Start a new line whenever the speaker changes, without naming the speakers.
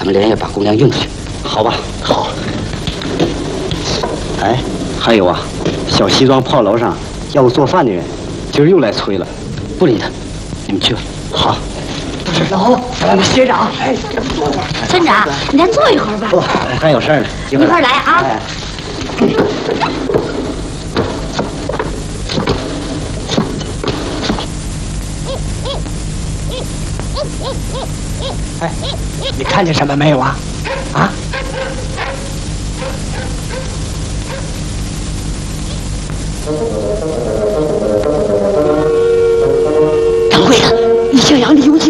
咱们连夜把姑娘运出去，好吧？
好。
哎，还有啊，小西庄炮楼上要做饭的人，今儿又来催了。
不理他，你们去吧。
好。
老侯，学长，哎，坐会儿。
村长，你再坐一会儿吧。
不，还有事儿呢，
一会儿来啊。
哎，你看见什么没有啊？啊？
掌柜的，你向阳里有